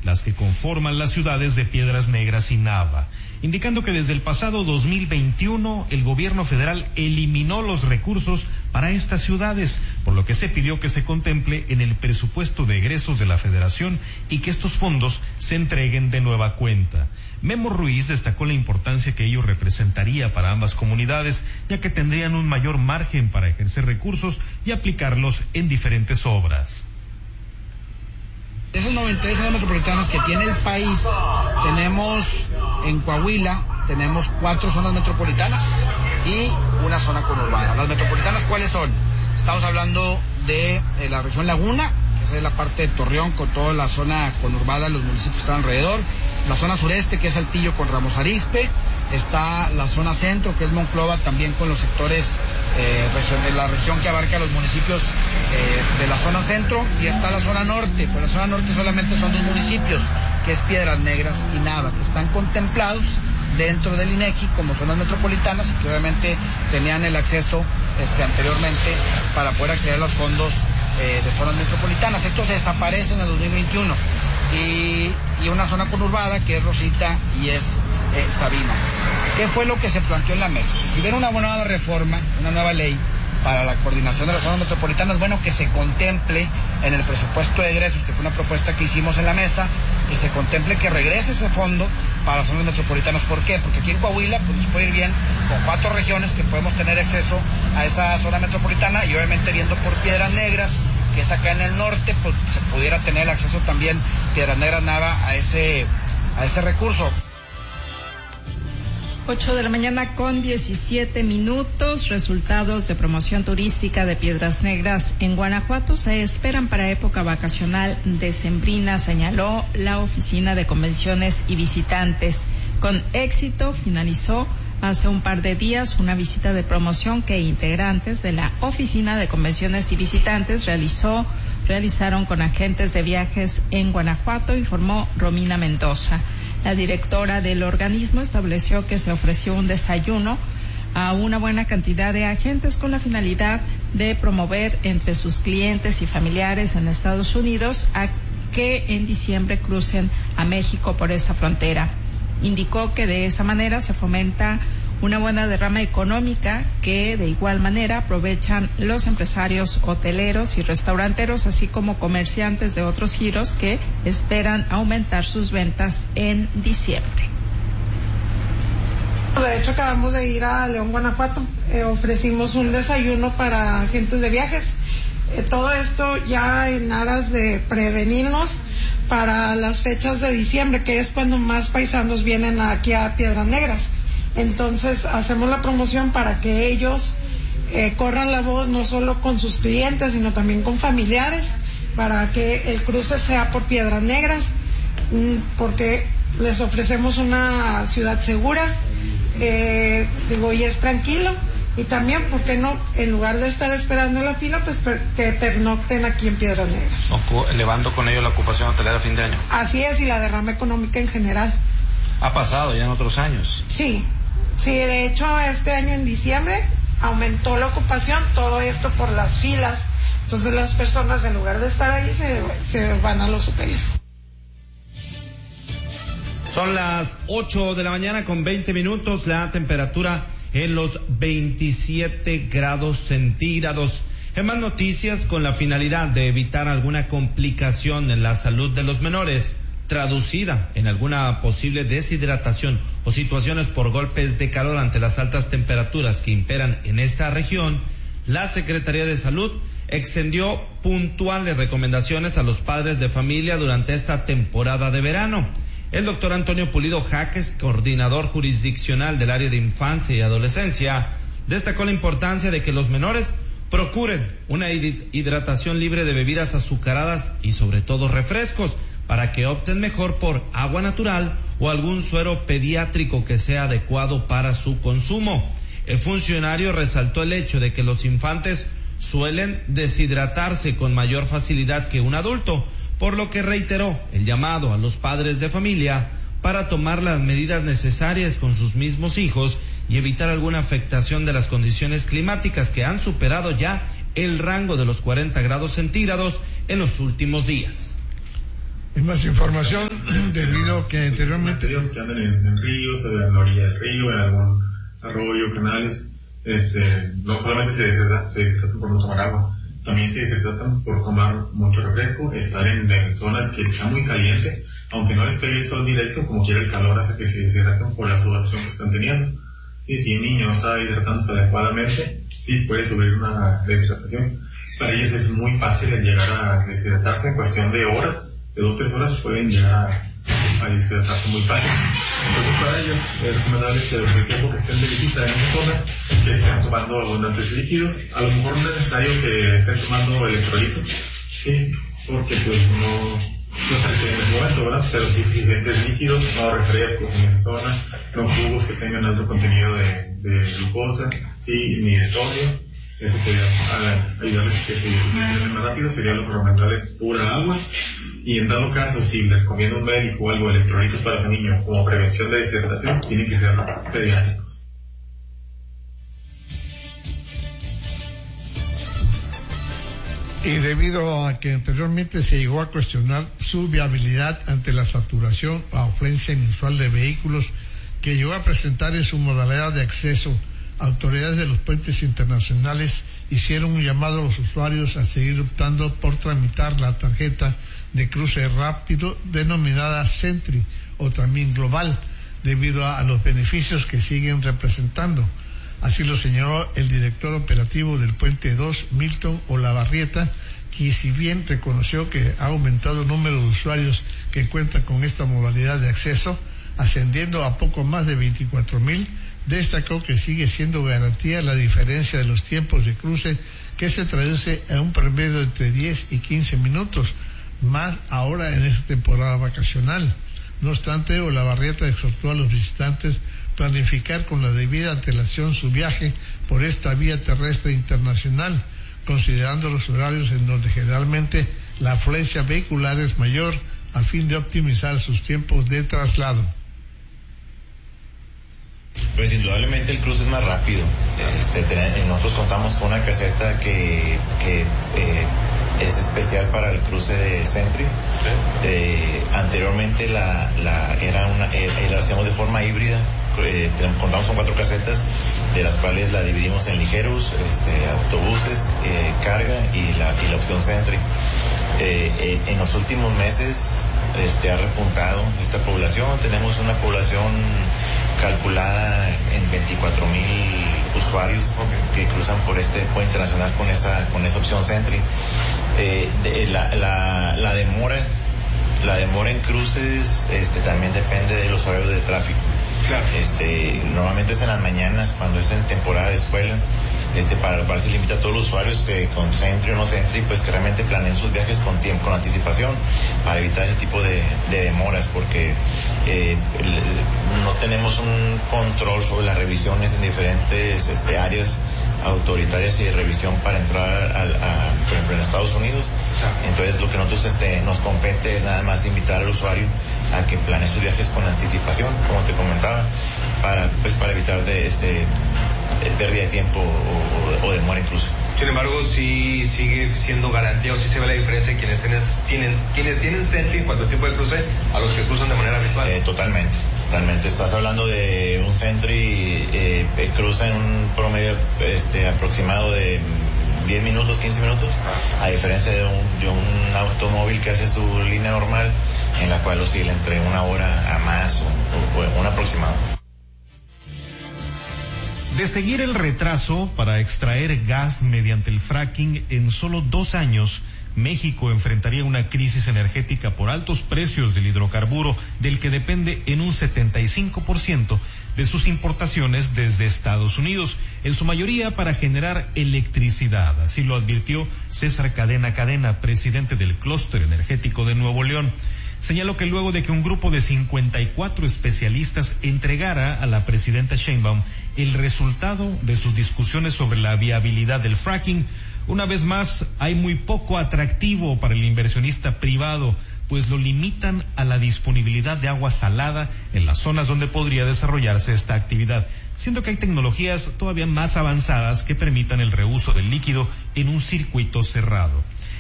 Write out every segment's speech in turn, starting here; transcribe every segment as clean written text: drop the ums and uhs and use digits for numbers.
las que conforman las ciudades de Piedras Negras y Nava, indicando que desde el pasado 2021 el gobierno federal eliminó los recursos para estas ciudades, por lo que se pidió que se contemple en el presupuesto de egresos de la Federación y que estos fondos se entreguen de nueva cuenta. Memo Ruiz destacó la importancia que ello representaría para ambas comunidades, ya que tendrían un mayor margen para ejercer recursos y aplicarlos en diferentes obras. De esas 93 zonas metropolitanas que tiene el país, tenemos en Coahuila, tenemos 4 zonas metropolitanas y una zona conurbada. Las metropolitanas, ¿cuáles son? Estamos hablando de la región Laguna, que esa es la parte de Torreón con toda la zona conurbada, los municipios que están alrededor. La zona sureste, que es Saltillo con Ramos Arizpe. Está la zona centro, que es Monclova, también con los sectores de la región que abarca los municipios de la zona centro. Y está la zona norte, pues la zona norte solamente son 2 municipios, que es Piedras Negras y Nava, que están contemplados dentro del INEGI como zonas metropolitanas y que obviamente tenían el acceso anteriormente para poder acceder a los fondos de zonas metropolitanas. Estos desaparecen en el 2021 y una zona conurbada que es Rosita y es Sabinas. ¿Qué fue lo que se planteó en la mesa? Si hubiera una nueva reforma, una nueva ley para la coordinación de las zonas metropolitanas, bueno, que se contemple en el presupuesto de egresos, que fue una propuesta que hicimos en la mesa, que se contemple que regrese ese fondo para las zonas metropolitanas. ¿Por qué? Porque aquí en Coahuila pues nos puede ir bien con 4 regiones que podemos tener acceso a esa zona metropolitana y obviamente viendo por Piedras Negras, que es acá en el norte, pues se pudiera tener el acceso también Piedras Negras Nava a ese recurso. 8 de la mañana con 17 minutos. Resultados de promoción turística de Piedras Negras en Guanajuato se esperan para época vacacional decembrina, señaló la Oficina de Convenciones y Visitantes. Con éxito finalizó hace un par de días una visita de promoción que integrantes de la Oficina de Convenciones y Visitantes realizaron con agentes de viajes en Guanajuato, informó Romina Mendoza. La directora del organismo estableció que se ofreció un desayuno a una buena cantidad de agentes con la finalidad de promover entre sus clientes y familiares en Estados Unidos a que en diciembre crucen a México por esta frontera. Indicó que de esa manera se fomenta una buena derrama económica que de igual manera aprovechan los empresarios hoteleros y restauranteros, así como comerciantes de otros giros que esperan aumentar sus ventas en diciembre. De hecho, acabamos de ir a León, Guanajuato. Ofrecimos un desayuno para agentes de viajes. Todo esto ya en aras de prevenirnos para las fechas de diciembre, que es cuando más paisanos vienen aquí a Piedras Negras. Entonces hacemos la promoción para que ellos corran la voz no solo con sus clientes, sino también con familiares, para que el cruce sea por Piedras Negras, porque les ofrecemos una ciudad segura, y es tranquilo, y también, ¿por qué no? En lugar de estar esperando en la fila, pues que pernocten aquí en Piedras Negras. Elevando con ello la ocupación hotelera a fin de año. Así es, y la derrama económica en general. ¿Ha pasado ya en otros años? Sí, de hecho este año en diciembre aumentó la ocupación, todo esto por las filas. Entonces las personas en lugar de estar ahí se van a los hoteles. Son las 8 de la mañana con 20 minutos, la temperatura en los 27 grados centígrados. En más noticias, con la finalidad de evitar alguna complicación en la salud de los menores, traducida en alguna posible deshidratación o situaciones por golpes de calor ante las altas temperaturas que imperan en esta región, la Secretaría de Salud extendió puntuales recomendaciones a los padres de familia durante esta temporada de verano. El doctor Antonio Pulido Jaques, coordinador jurisdiccional del área de infancia y adolescencia, destacó la importancia de que los menores procuren una hidratación libre de bebidas azucaradas y sobre todo refrescos, para que opten mejor por agua natural o algún suero pediátrico que sea adecuado para su consumo. El funcionario resaltó el hecho de que los infantes suelen deshidratarse con mayor facilidad que un adulto, por lo que reiteró el llamado a los padres de familia para tomar las medidas necesarias con sus mismos hijos y evitar alguna afectación de las condiciones climáticas que han superado ya el rango de los 40 grados centígrados en los últimos días. En más información, debido a que anteriormente... Que andan en ríos, en la orilla del río, en algún arroyo, canales, no solamente se deshidratan por no tomar agua, también se deshidratan por tomar mucho refresco, estar en zonas que está muy caliente, aunque no les pegue el sol directo, como quiera el calor hace que se deshidraten por la sudoración que están teniendo. Si un niño no está hidratándose adecuadamente, sí puede sufrir una deshidratación. Para ellos es muy fácil llegar a deshidratarse en cuestión de horas, de 2-3 horas pueden llegar a deshidratarse muy fácil. Entonces para ellos es recomendable que durante el tiempo que estén de visita en esa zona, que estén tomando abundantes líquidos. A lo mejor no es necesario que estén tomando electrolitos, sí, porque pues no se requiere en ese momento, ¿verdad? Pero sí suficientes líquidos, no refrescos en esa zona, no jugos que tengan alto contenido de glucosa, sí, ni de sodio. Eso podría ayudarles a que se deshidraten más rápido, sería lo recomendable pura agua. Y en dado caso, si le recomienda un médico o algo, electrolitos para su niño como prevención de deshidratación, tienen que ser pediátricos. Y debido a que anteriormente se llegó a cuestionar su viabilidad ante la saturación o afluencia inusual de vehículos que llegó a presentar en su modalidad de acceso, autoridades de los puentes internacionales hicieron un llamado a los usuarios a seguir optando por tramitar la tarjeta de cruce rápido denominada Sentry o también Global, debido a los beneficios que siguen representando. Así lo señaló el director operativo del Puente 2, Milton Olavarrieta, que si bien reconoció que ha aumentado el número de usuarios que cuentan con esta modalidad de acceso, ascendiendo a poco más de 24,000, destacó que sigue siendo garantía la diferencia de los tiempos de cruce, que se traduce a un promedio de entre 10 y 15 minutos, más ahora en esta temporada vacacional. No obstante, Olavarrieta exhortó a los visitantes planificar con la debida antelación su viaje por esta vía terrestre internacional, considerando los horarios en donde generalmente la afluencia vehicular es mayor, a fin de optimizar sus tiempos de traslado. Pues indudablemente el cruce es más rápido. Nosotros contamos con una caseta que es especial para el cruce de Sentry. Anteriormente la hacemos de forma híbrida. Contamos con 4 casetas, de las cuales la dividimos en ligeros, autobuses, carga y la opción Sentry. En los últimos meses ha repuntado esta población. Tenemos una población calculada en 24,000 usuarios que cruzan por este puente internacional con esa opción Sentry. La demora en cruces también depende de los horarios de tráfico. Claro. Normalmente es en las mañanas, cuando es en temporada de escuela, para lo cual se limita a todos los usuarios que con Sentry o no Sentry, pues que realmente planeen sus viajes con tiempo, con anticipación, para evitar ese tipo de demoras, porque no tenemos un control sobre las revisiones en diferentes áreas autoritarias y de revisión para entrar por ejemplo en Estados Unidos. Entonces lo que nosotros nos compete es nada más invitar al usuario a que planee sus viajes con anticipación, como te comentaba, para evitar pérdida de tiempo o demora incluso. Sin embargo, sí sigue siendo garantía, o sí se ve la diferencia de quienes tienen Sentry en cuanto a tiempo de cruce a los que cruzan de manera habitual. Totalmente. Estás hablando de un Sentry cruza en un promedio aproximado de 10 minutos, 15 minutos, a diferencia de un automóvil que hace su línea normal, en la cual oscila entre 1 hora a más o un aproximado. De seguir el retraso para extraer gas mediante el fracking, en solo 2 años, México enfrentaría una crisis energética por altos precios del hidrocarburo, del que depende en un 75% de sus importaciones desde Estados Unidos, en su mayoría para generar electricidad. Así lo advirtió César Cadena, presidente del Clúster Energético de Nuevo León. Señaló que luego de que un grupo de 54 especialistas entregara a la presidenta Sheinbaum el resultado de sus discusiones sobre la viabilidad del fracking, una vez más hay muy poco atractivo para el inversionista privado, pues lo limitan a la disponibilidad de agua salada en las zonas donde podría desarrollarse esta actividad, siendo que hay tecnologías todavía más avanzadas que permitan el reuso del líquido en un circuito cerrado.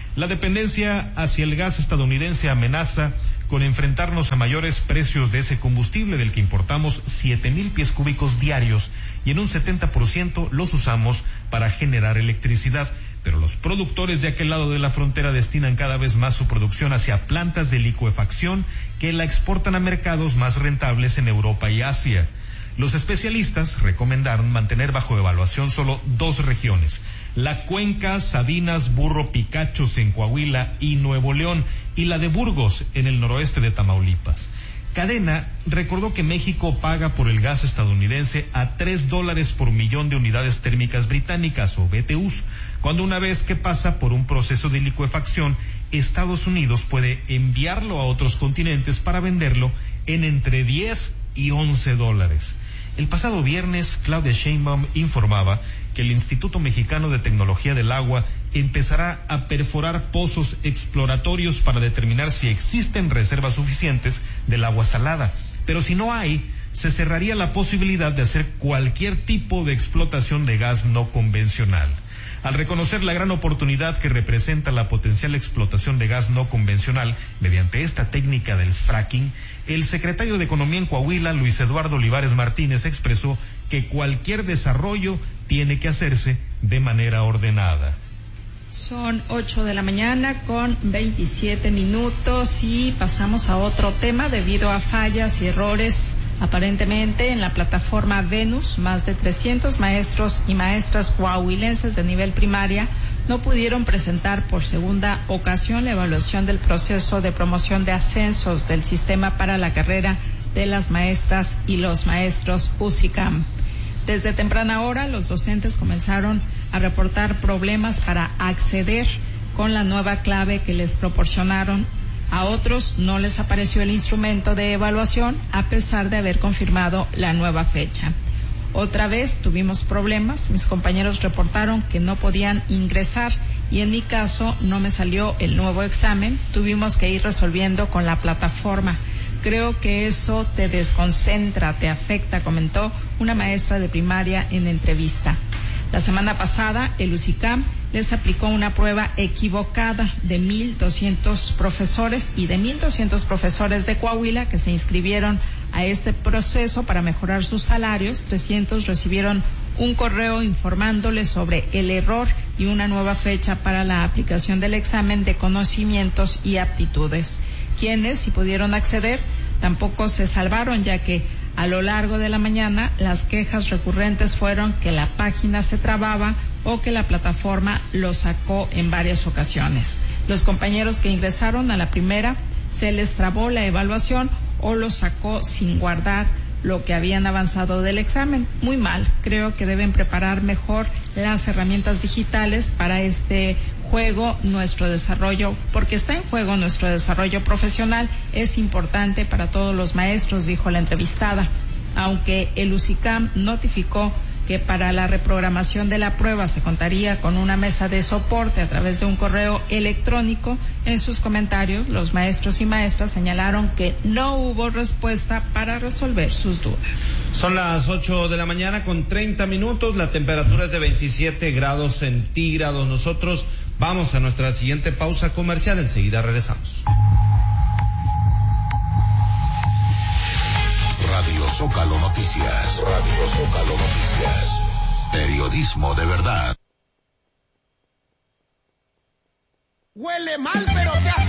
La dependencia hacia el gas estadounidense amenaza con enfrentarnos a mayores precios de ese combustible del que importamos 7,000 pies cúbicos diarios y en un 70% los usamos para generar electricidad. Pero los productores de aquel lado de la frontera destinan cada vez más su producción hacia plantas de licuefacción que la exportan a mercados más rentables en Europa y Asia. Los especialistas recomendaron mantener bajo evaluación solo 2 regiones, la cuenca Sabinas-Burro-Picachos en Coahuila y Nuevo León, y la de Burgos en el noroeste de Tamaulipas. Cadena recordó que México paga por el gas estadounidense a $3 por millón de unidades térmicas británicas o BTUs, cuando una vez que pasa por un proceso de licuefacción, Estados Unidos puede enviarlo a otros continentes para venderlo en entre $10 y $11. El pasado viernes, Claudia Sheinbaum informaba que el Instituto Mexicano de Tecnología del Agua empezará a perforar pozos exploratorios para determinar si existen reservas suficientes del agua salada. Pero si no hay, se cerraría la posibilidad de hacer cualquier tipo de explotación de gas no convencional. Al reconocer la gran oportunidad que representa la potencial explotación de gas no convencional mediante esta técnica del fracking, el secretario de Economía en Coahuila, Luis Eduardo Olivares Martínez, expresó que cualquier desarrollo tiene que hacerse de manera ordenada. Son 8 de la mañana con 27 minutos y pasamos a otro tema debido a fallas y errores. Aparentemente, en la plataforma Venus, más de 300 maestros y maestras coahuilenses de nivel primaria no pudieron presentar por segunda ocasión la evaluación del proceso de promoción de ascensos del sistema para la carrera de las maestras y los maestros UCICAM. Desde temprana hora, los docentes comenzaron a reportar problemas para acceder con la nueva clave que les proporcionaron. A otros no les apareció el instrumento de evaluación a pesar de haber confirmado la nueva fecha. Otra vez tuvimos problemas, mis compañeros reportaron que no podían ingresar y en mi caso no me salió el nuevo examen, tuvimos que ir resolviendo con la plataforma. Creo que eso te desconcentra, te afecta, comentó una maestra de primaria en entrevista. La semana pasada, el UCICAM les aplicó una prueba equivocada de 1,200 profesores y de 1,200 profesores de Coahuila que se inscribieron a este proceso para mejorar sus salarios. 300 recibieron un correo informándoles sobre el error y una nueva fecha para la aplicación del examen de conocimientos y aptitudes. Quienes, si pudieron acceder, tampoco se salvaron, ya que a lo largo de la mañana las quejas recurrentes fueron que la página se trababa o que la plataforma lo sacó en varias ocasiones. Los compañeros que ingresaron a la primera se les trabó la evaluación o lo sacó sin guardar lo que habían avanzado del examen. Muy mal, creo que deben preparar mejor las herramientas digitales para este juego, nuestro desarrollo, porque está en juego nuestro desarrollo profesional, es importante para todos los maestros, dijo la entrevistada. Aunque el UCICAM notificó que para la reprogramación de la prueba se contaría con una mesa de soporte a través de un correo electrónico, en sus comentarios los maestros y maestras señalaron que no hubo respuesta para resolver sus dudas. Son las 8 de la mañana con 30 minutos, la temperatura es de 27 grados centígrados. Nosotros vamos a nuestra siguiente pausa comercial, enseguida regresamos. Radio Zócalo Noticias. Radio Zócalo Noticias. Periodismo de verdad. Huele mal, pero te hace